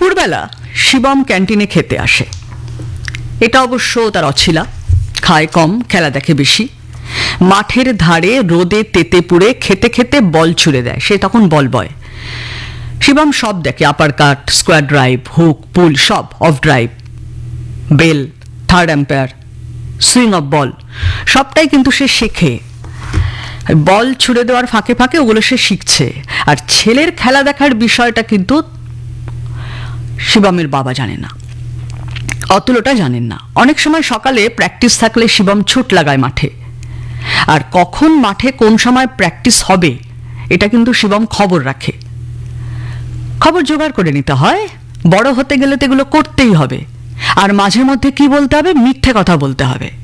দুপুরবেলা শিবম ক্যান্টিনে খেতে আসে। এটা অবশ্য তার অছিলা, খায় কম, খেলা দেখে বেশি। মাঠের ধারে রোদে তেতে পুড়ে খেতে খেতে বল ছুড়ে দেয়, সে তখন বল বয়। শিবম সব দেখে, আপার কাট, স্কোয়ার ড্রাইভ, হুক, পুল, সব, of drive, bell, third empire, swing of বল, সবটাই কিন্তু সে শেখে। বল ছুড়ে দেওয়ার ফাঁকে ফাঁকে ওগুলো সে শিখছে। আর ছেলের খেলা দেখার বিষয়টা কিন্তু শিবমের বাবা জানে না, অতুলটা জানেন না। অনেক সময় সকালে প্র্যাকটিস থাকলে শিবম ছুট লাগায় মাঠে, আর কখন মাঠে কোন সময় প্র্যাকটিস হবে এটা কিন্তু শিবম খবর রাখে। খবর জোগাড় করে নিতে হয়, বড় হতে গেলে তো এগুলো করতেই হবে। আর মাঝে মধ্যে কি বলতে হবে, মিথ্যে কথা বলতে হবে।